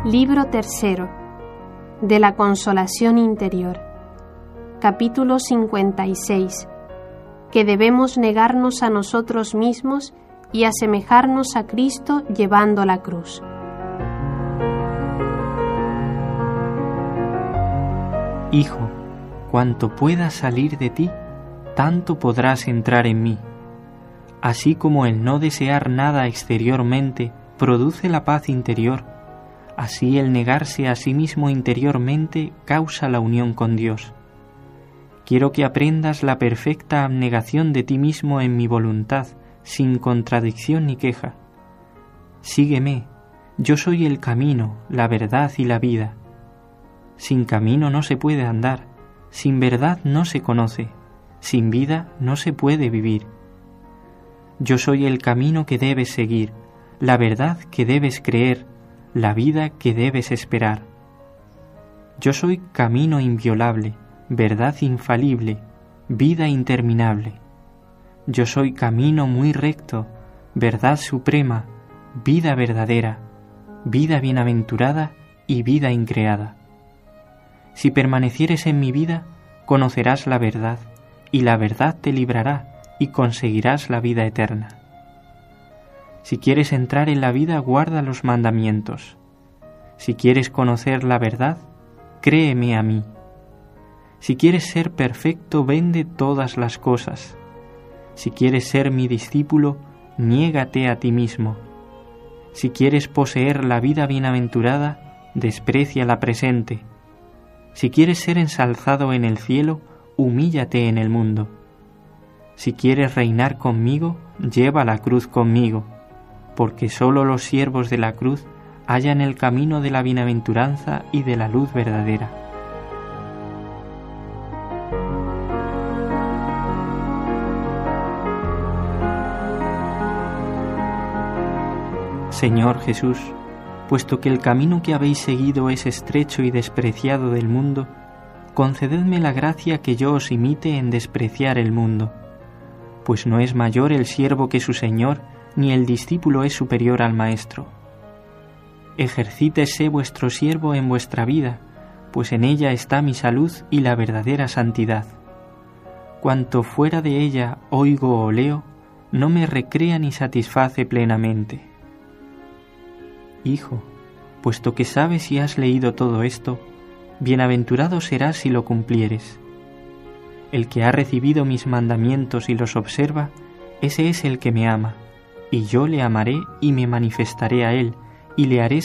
Libro tercero de la Consolación Interior. Capítulo 56. Que debemos negarnos a nosotros mismos y asemejarnos a Cristo llevando la cruz. Hijo, cuanto pueda salir de ti, tanto podrás entrar en mí. Así como el no desear nada exteriormente produce la paz interior, así el negarse a sí mismo interiormente causa la unión con Dios. Quiero que aprendas la perfecta abnegación de ti mismo en mi voluntad, sin contradicción ni queja. Sígueme, yo soy el camino, la verdad y la vida. Sin camino no se puede andar, sin verdad no se conoce, sin vida no se puede vivir. Yo soy el camino que debes seguir, la verdad que debes creer, la vida que debes esperar. Yo soy camino inviolable, verdad infalible, vida interminable. Yo soy camino muy recto, verdad suprema, vida verdadera, vida bienaventurada y vida increada. Si permanecieres en mi vida, conocerás la verdad, y la verdad te librará, y conseguirás la vida eterna. Si quieres entrar en la vida, guarda los mandamientos. Si quieres conocer la verdad, créeme a mí. Si quieres ser perfecto, vende todas las cosas. Si quieres ser mi discípulo, niégate a ti mismo. Si quieres poseer la vida bienaventurada, desprecia la presente. Si quieres ser ensalzado en el cielo, humíllate en el mundo. Si quieres reinar conmigo, lleva la cruz conmigo, porque sólo los siervos de la cruz hallan el camino de la bienaventuranza y de la luz verdadera. Señor Jesús, puesto que el camino que habéis seguido es estrecho y despreciado del mundo, concededme la gracia que yo os imite en despreciar el mundo, pues no es mayor el siervo que su Señor, ni el discípulo es superior al Maestro. Ejercítese vuestro siervo en vuestra vida, pues en ella está mi salud y la verdadera santidad. Cuanto fuera de ella oigo o leo, no me recrea ni satisface plenamente. Hijo, puesto que sabes y has leído todo esto, bienaventurado serás si lo cumplieres. El que ha recibido mis mandamientos y los observa, ese es el que me ama, y yo le amaré y me manifestaré a él, y le haré